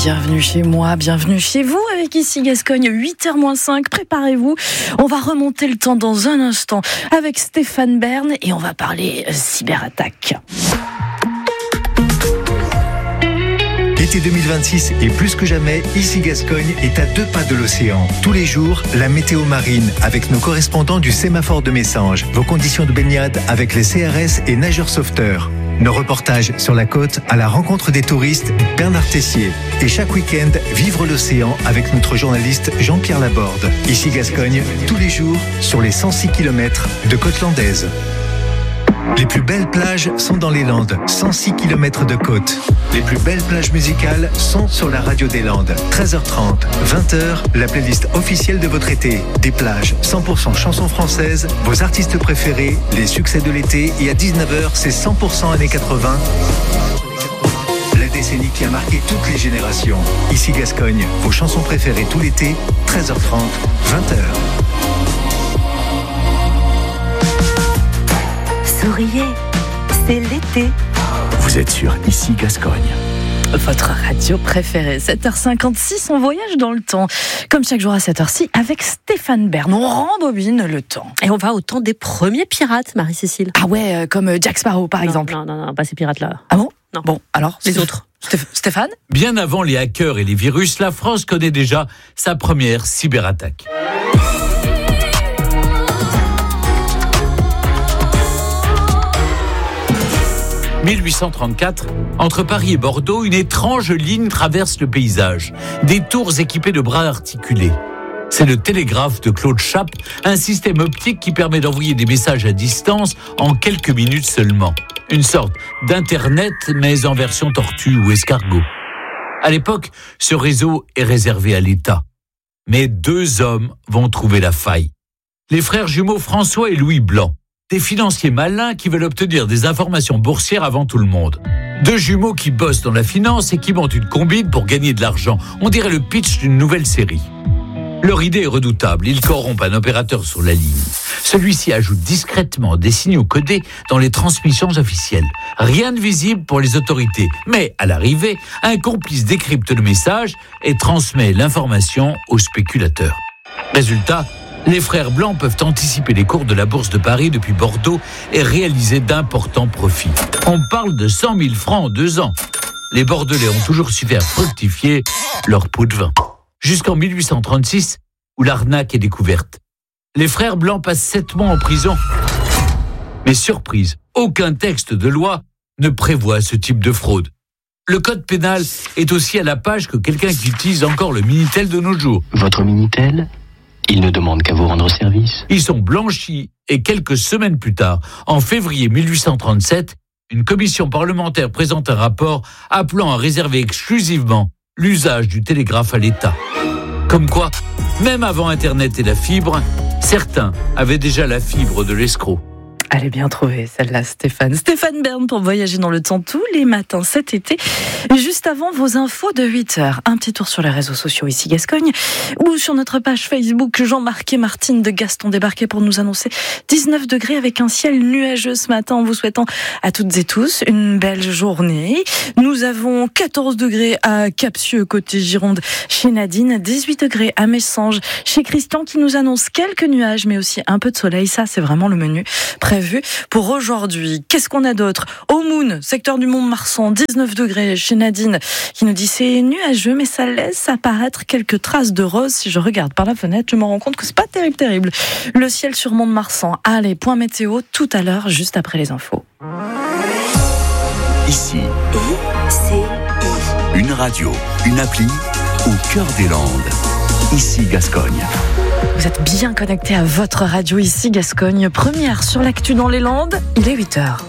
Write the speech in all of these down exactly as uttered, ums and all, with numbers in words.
Bienvenue chez moi, bienvenue chez vous avec Ici Gascogne, huit heures moins cinq, préparez-vous. On va remonter le temps dans un instant avec Stéphane Bern et on va parler cyberattaque. L'été deux mille vingt-six est plus que jamais, Ici Gascogne est à deux pas de l'océan. Tous les jours, la météo marine avec nos correspondants du sémaphore de Messanges. Vos conditions de baignade avec les C R S et nageurs sauveteurs. Nos reportages sur la côte à la rencontre des touristes, Bernard Tessier. Et chaque week-end, vivre l'océan avec notre journaliste Jean-Pierre Laborde. Ici Gascogne, tous les jours, sur les cent six kilomètres de côte landaise. Les plus belles plages sont dans les Landes, cent six kilomètres de côte. Les plus belles plages musicales sont sur la radio des Landes. treize heures trente, vingt heures, la playlist officielle de votre été. Des plages cent pour cent chansons françaises, vos artistes préférés, les succès de l'été. Et à dix-neuf heures, c'est cent pour cent années quatre-vingts. La décennie qui a marqué toutes les générations. Ici Gascogne, vos chansons préférées tout l'été, treize heures trente, vingt heures. Souriez, c'est l'été. Vous êtes sur Ici Gascogne. Votre radio préférée, sept heures cinquante-six, on voyage dans le temps. Comme chaque jour à cette heure-ci, avec Stéphane Bern, on rembobine le temps. Et on va au temps des premiers pirates, Marie-Cécile. Ah ouais, euh, comme Jack Sparrow par non, exemple. Non, non, non, pas ces pirates-là. Ah bon ? Non. Bon, alors les Stéf- autres. Stéf- Stéphane ? Bien avant les hackers et les virus, la France connaît déjà sa première cyberattaque. dix-huit cent trente-quatre, entre Paris et Bordeaux, une étrange ligne traverse le paysage. Des tours équipées de bras articulés. C'est le télégraphe de Claude Chappe, un système optique qui permet d'envoyer des messages à distance en quelques minutes seulement. Une sorte d'internet, mais en version tortue ou escargot. À l'époque, ce réseau est réservé à l'État. Mais deux hommes vont trouver la faille. Les frères jumeaux François et Louis Blanc. Des financiers malins qui veulent obtenir des informations boursières avant tout le monde. Deux jumeaux qui bossent dans la finance et qui montent une combine pour gagner de l'argent. On dirait le pitch d'une nouvelle série. Leur idée est redoutable. Ils corrompent un opérateur sur la ligne. Celui-ci ajoute discrètement des signaux codés dans les transmissions officielles. Rien de visible pour les autorités. Mais à l'arrivée, un complice décrypte le message et transmet l'information aux spéculateurs. Résultat, les frères Blancs peuvent anticiper les cours de la bourse de Paris depuis Bordeaux et réaliser d'importants profits. On parle de cent mille francs en deux ans. Les Bordelais ont toujours su faire fructifier leur pot de vin. Jusqu'en dix-huit cent trente-six, où l'arnaque est découverte. Les frères Blancs passent sept mois en prison. Mais surprise, aucun texte de loi ne prévoit ce type de fraude. Le code pénal est aussi à la page que quelqu'un qui utilise encore le Minitel de nos jours. Votre Minitel ? Il ne demande qu'à vous rendre service. Ils sont blanchis et quelques semaines plus tard, en février dix-huit cent trente-sept, une commission parlementaire présente un rapport appelant à réserver exclusivement l'usage du télégraphe à l'État. Comme quoi, même avant Internet et la fibre, certains avaient déjà la fibre de l'escroc. Elle est bien trouvée, celle-là, Stéphane. Stéphane Bern pour voyager dans le temps tous les matins cet été. Juste avant vos infos de huit heures, un petit tour sur les réseaux sociaux Ici Gascogne ou sur notre page Facebook. Jean-Marc et Martine de Gaston débarquaient pour nous annoncer dix-neuf degrés avec un ciel nuageux ce matin en vous souhaitant à toutes et tous une belle journée. Nous avons quatorze degrés à Capsieux côté Gironde chez Nadine, dix-huit degrés à Messanges chez Christian qui nous annonce quelques nuages mais aussi un peu de soleil. Ça, c'est vraiment le menu prévu pour aujourd'hui. Qu'est-ce qu'on a d'autre ? Au Moon, secteur du Mont-de-Marsan, dix-neuf degrés chez Nadine, qui nous dit c'est nuageux, mais ça laisse apparaître quelques traces de rose. Si je regarde par la fenêtre, je me rends compte que c'est pas terrible, terrible. Le ciel sur Mont-de-Marsan. Allez, point météo tout à l'heure, juste après les infos. Ici, I, C, I. une radio, une appli au cœur des Landes. Ici Gascogne. Vous êtes bien connectés à votre radio Ici Gascogne. Première sur l'actu dans les Landes, il est huit heures.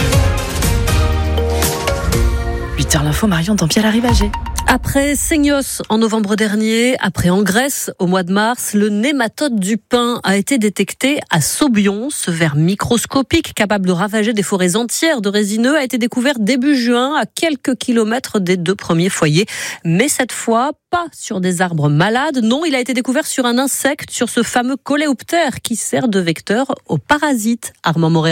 huit heures l'info, Marion Dampiel arrive à Gé. Après Seignos en novembre dernier, après en Grèce au mois de mars, le nématode du pin a été détecté à Saubion. Ce ver microscopique capable de ravager des forêts entières de résineux a été découvert début juin à quelques kilomètres des deux premiers foyers. Mais cette fois, pas sur des arbres malades. Non, il a été découvert sur un insecte, sur ce fameux coléoptère qui sert de vecteur aux parasites. Armand Morera.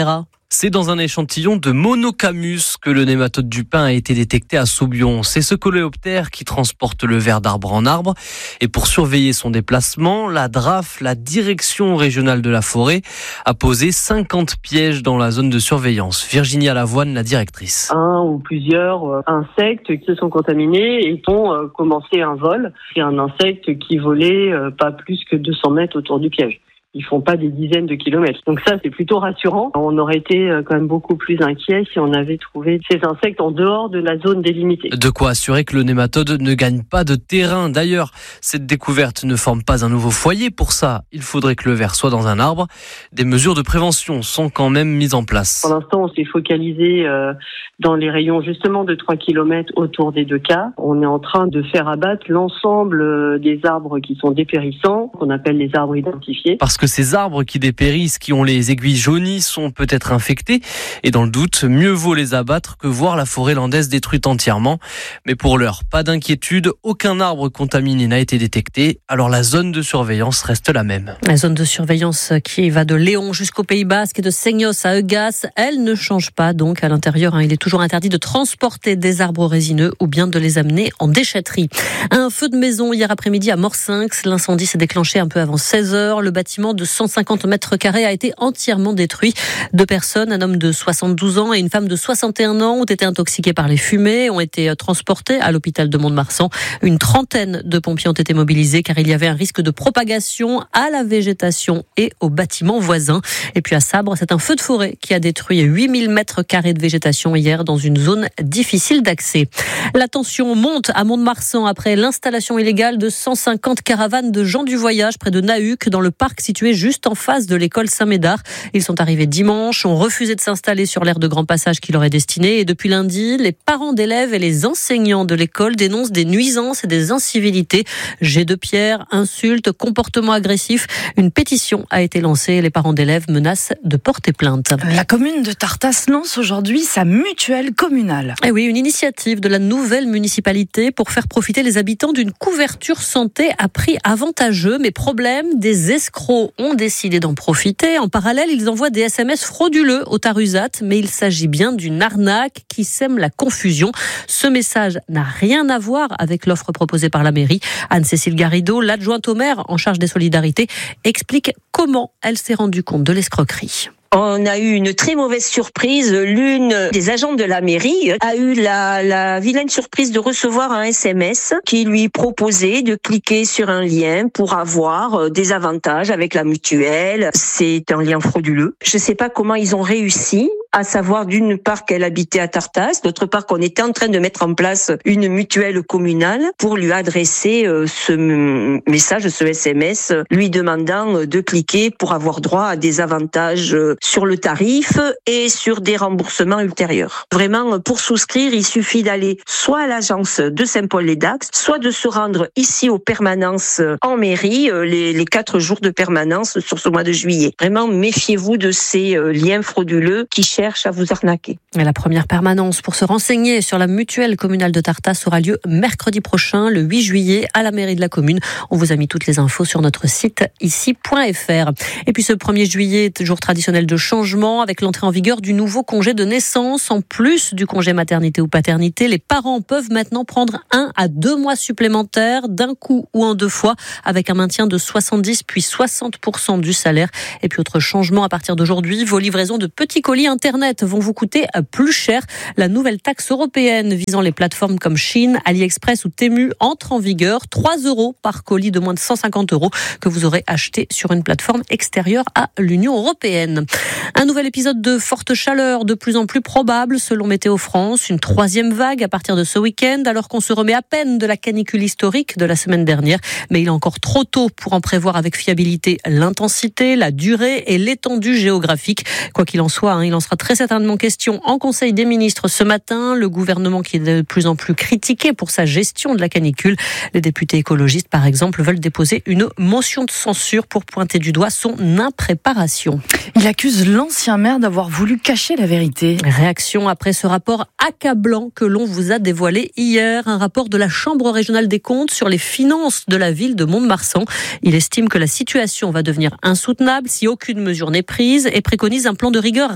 C'est dans un échantillon de Monocamus que le nématode du pin a été détecté à Saubion. C'est ce coléoptère qui transporte le ver d'arbre en arbre. Et pour surveiller son déplacement, la D R A F, la Direction régionale de la forêt, a posé cinquante pièges dans la zone de surveillance. Virginia Lavoine, la directrice. Un ou plusieurs euh, insectes qui se sont contaminés et ont euh, commencé un vol. C'est un insecte qui volait euh, pas plus que deux cents mètres autour du piège. Ils font pas des dizaines de kilomètres. Donc ça, c'est plutôt rassurant. On aurait été quand même beaucoup plus inquiets si on avait trouvé ces insectes en dehors de la zone délimitée. De quoi assurer que le nématode ne gagne pas de terrain. D'ailleurs, cette découverte ne forme pas un nouveau foyer. Pour ça, il faudrait que le ver soit dans un arbre. Des mesures de prévention sont quand même mises en place. Pour l'instant, on s'est focalisé euh, dans les rayons justement de trois kilomètres autour des deux cas. On est en train de faire abattre l'ensemble des arbres qui sont dépérissants, qu'on appelle les arbres identifiés. Parce que ces arbres qui dépérissent, qui ont les aiguilles jaunies, sont peut-être infectés. Et dans le doute, mieux vaut les abattre que voir la forêt landaise détruite entièrement. Mais pour l'heure, pas d'inquiétude, aucun arbre contaminé n'a été détecté. Alors la zone de surveillance reste la même. La zone de surveillance qui va de Léon jusqu'au Pays Basque et de Seignos à Eugas, elle ne change pas. Donc à l'intérieur, hein, il est toujours interdit de transporter des arbres résineux ou bien de les amener en déchetterie. Un feu de maison hier après-midi à Morsinx. L'incendie s'est déclenché un peu avant seize heures. Le bâtiment de cent cinquante mètres carrés a été entièrement détruit. Deux personnes, un homme de soixante-douze ans et une femme de soixante et un ans, ont été intoxiquées par les fumées, ont été transportées à l'hôpital de Mont-de-Marsan. Une trentaine de pompiers ont été mobilisés car il y avait un risque de propagation à la végétation et aux bâtiments voisins. Et puis à Sabre, c'est un feu de forêt qui a détruit huit mille mètres carrés de végétation hier dans une zone difficile d'accès. La tension monte à Mont-de-Marsan après l'installation illégale de cent cinquante caravanes de gens du voyage près de Nahuc dans le parc situé juste en face de l'école Saint-Médard. Ils sont arrivés dimanche, ont refusé de s'installer sur l'aire de grand passage qui leur est destinée et depuis lundi, les parents d'élèves et les enseignants de l'école dénoncent des nuisances et des incivilités. Jets de pierre, insultes, comportements agressifs. Une pétition a été lancée. Les parents d'élèves menacent de porter plainte. La commune de Tartas lance aujourd'hui sa mutuelle communale. Et oui, une initiative de la nouvelle municipalité pour faire profiter les habitants d'une couverture santé à prix avantageux. Mais problème, des escrocs ont décidé d'en profiter. En parallèle, ils envoient des S M S frauduleux au Tarusat, mais il s'agit bien d'une arnaque qui sème la confusion. Ce message n'a rien à voir avec l'offre proposée par la mairie. Anne-Cécile Garrido, l'adjointe au maire en charge des solidarités, explique comment elle s'est rendue compte de l'escroquerie. On a eu une très mauvaise surprise. L'une des agentes de la mairie a eu la, la vilaine surprise de recevoir un S M S qui lui proposait de cliquer sur un lien pour avoir des avantages avec la mutuelle. C'est un lien frauduleux. Je ne sais pas comment ils ont réussi, à savoir d'une part qu'elle habitait à Tartas, d'autre part qu'on était en train de mettre en place une mutuelle communale pour lui adresser ce message, ce S M S, lui demandant de cliquer pour avoir droit à des avantages sur le tarif et sur des remboursements ultérieurs. Vraiment, pour souscrire, il suffit d'aller soit à l'agence de Saint-Paul-les-Dax, soit de se rendre ici aux permanences en mairie, les, les quatre jours de permanence sur ce mois de juillet. Vraiment, méfiez-vous de ces liens frauduleux qui cherchent à vous arnaquer. Et la première permanence pour se renseigner sur la mutuelle communale de Tartas aura lieu mercredi prochain, le huit juillet, à la mairie de la commune. On vous a mis toutes les infos sur notre site ici point f r. Et puis ce premier juillet, jour traditionnel de changement avec l'entrée en vigueur du nouveau congé de naissance. En plus du congé maternité ou paternité, les parents peuvent maintenant prendre un à deux mois supplémentaires d'un coup ou en deux fois avec un maintien de soixante-dix puis soixante pour cent du salaire. Et puis autre changement à partir d'aujourd'hui, vos livraisons de petits colis internet vont vous coûter plus cher. La nouvelle taxe européenne visant les plateformes comme Shein, AliExpress ou Temu entre en vigueur. trois euros par colis de moins de cent cinquante euros que vous aurez acheté sur une plateforme extérieure à l'Union européenne. Un nouvel épisode de forte chaleur de plus en plus probable selon Météo France. Une troisième vague à partir de ce week-end alors qu'on se remet à peine de la canicule historique de la semaine dernière. Mais il est encore trop tôt pour en prévoir avec fiabilité l'intensité, la durée et l'étendue géographique. Quoi qu'il en soit, hein, il en sera très certainement question en Conseil des ministres ce matin. Le gouvernement qui est de plus en plus critiqué pour sa gestion de la canicule. Les députés écologistes, par exemple, veulent déposer une motion de censure pour pointer du doigt son impréparation. Il accuse l'ancien maire d'avoir voulu cacher la vérité. Réaction après ce rapport accablant que l'on vous a dévoilé hier. Un rapport de la Chambre régionale des comptes sur les finances de la ville de Mont-de-Marsan. Il estime que la situation va devenir insoutenable si aucune mesure n'est prise et préconise un plan de rigueur radical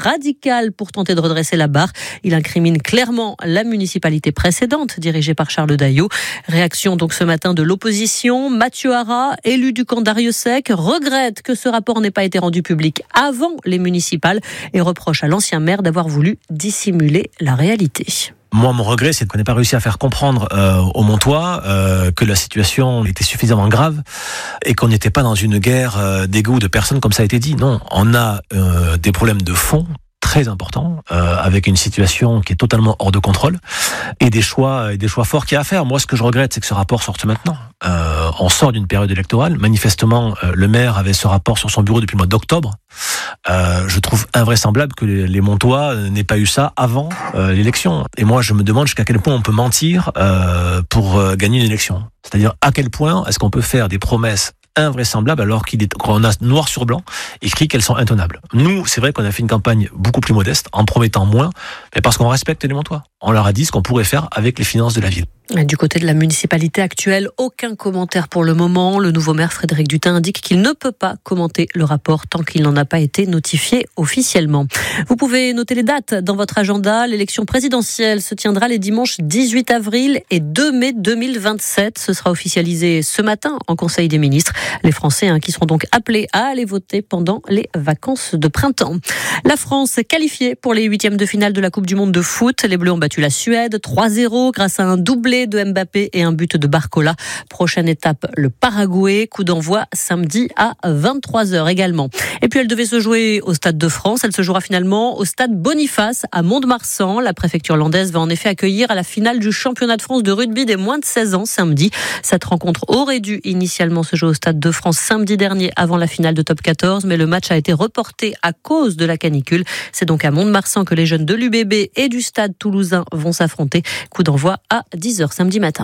fiscale pour tenter de redresser la barre. Il incrimine clairement la municipalité précédente, dirigée par Charles Daillot. Réaction donc ce matin de l'opposition. Mathieu Hara, élu du camp d'Ariosec, regrette que ce rapport n'ait pas été rendu public avant les municipales et reproche à l'ancien maire d'avoir voulu dissimuler la réalité. Moi, mon regret, c'est qu'on n'ait pas réussi à faire comprendre euh, aux Montois euh, que la situation était suffisamment grave et qu'on n'était pas dans une guerre euh, d'ego de personnes comme ça a été dit. Non, on a euh, des problèmes de fond très importants euh, avec une situation qui est totalement hors de contrôle et des choix, et des choix forts qu'il y a à faire. Moi, ce que je regrette, c'est que ce rapport sorte maintenant. Euh, on sort d'une période électorale. Manifestement, euh, le maire avait ce rapport sur son bureau depuis le mois d'octobre. Euh, je trouve invraisemblable que les, les Montois n'aient pas eu ça avant euh, l'élection. Et moi, je me demande jusqu'à quel point on peut mentir euh, pour euh, gagner une élection. C'est-à-dire à quel point est-ce qu'on peut faire des promesses invraisemblables alors qu'il est, qu'on a noir sur blanc écrit qu'elles sont intenables. Nous, c'est vrai qu'on a fait une campagne beaucoup plus modeste, en promettant moins, mais parce qu'on respecte les Montois. On leur a dit ce qu'on pourrait faire avec les finances de la ville. Du côté de la municipalité actuelle, aucun commentaire pour le moment. Le nouveau maire Frédéric Dutin indique qu'il ne peut pas commenter le rapport tant qu'il n'en a pas été notifié officiellement. Vous pouvez noter les dates dans votre agenda. L'élection présidentielle se tiendra les dimanches dix-huit avril et deux mai deux mille vingt-sept. Ce sera officialisé ce matin en Conseil des ministres. Les Français hein, qui seront donc appelés à aller voter pendant les vacances de printemps. La France est qualifiée pour les huitièmes de finale de la Coupe du Monde de foot. Les Bleus ont battu la Suède trois zéro grâce à un doublé de Mbappé et un but de Barcola. Prochaine étape, le Paraguay. Coup d'envoi samedi à vingt-trois heures également. Et puis elle devait se jouer au Stade de France. Elle se jouera finalement au Stade Boniface à Mont-de-Marsan. La préfecture landaise va en effet accueillir à la finale du championnat de France de rugby des moins de seize ans samedi. Cette rencontre aurait dû initialement se jouer au Stade de France samedi dernier avant la finale de top quatorze, mais le match a été reporté à cause de la canicule. C'est donc à Mont-de-Marsan que les jeunes de l'U B B et du Stade toulousain vont s'affronter. Coup d'envoi à dix heures samedi matin.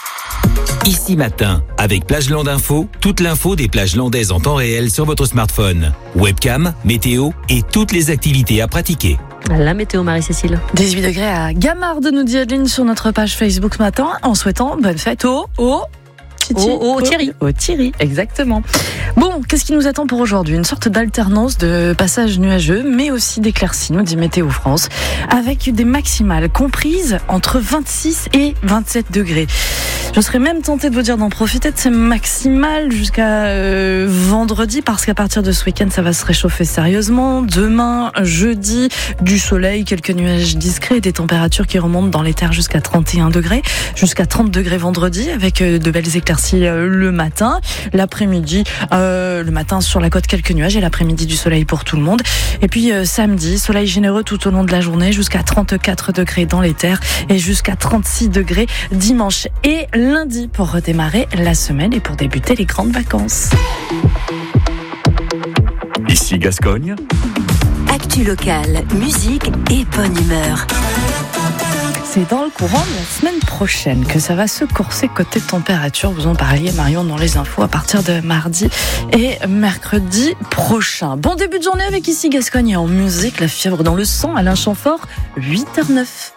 Ici Matin, avec Plageland Info, toute l'info des plages landaises en temps réel sur votre smartphone. Webcam, météo et toutes les activités à pratiquer. La météo, Marie-Cécile. dix-huit degrés à Gamarde, nous dit Adeline sur notre page Facebook Matin, en souhaitant bonne fête au... au... Au, au Thierry. Au, au Thierry, exactement. Bon, qu'est-ce qui nous attend pour aujourd'hui ? Une sorte d'alternance de passages nuageux, mais aussi d'éclaircies, nous dit Météo France, avec des maximales comprises entre vingt-six et vingt-sept degrés. Je serais même tentée de vous dire d'en profiter de ces maximales jusqu'à euh, vendredi, parce qu'à partir de ce week-end, ça va se réchauffer sérieusement. Demain, jeudi, du soleil, quelques nuages discrets, des températures qui remontent dans les terres jusqu'à trente et un degrés, jusqu'à trente degrés vendredi, avec euh, de belles éclaircies le matin, l'après-midi, euh, le matin sur la côte quelques nuages et l'après-midi du soleil pour tout le monde. Et puis euh, samedi, soleil généreux tout au long de la journée, jusqu'à trente-quatre degrés dans les terres et jusqu'à trente-six degrés dimanche et lundi pour redémarrer la semaine et pour débuter les grandes vacances. Ici Gascogne. Actu locale, musique et bonne humeur. C'est dans le courant de la semaine prochaine que ça va se corser côté température. Vous en parliez, Marion, dans les infos à partir de mardi et mercredi prochain. Bon début de journée avec Ici Gascogne et en musique, la fièvre dans le sang, Alain Chamfort, huit heures neuf.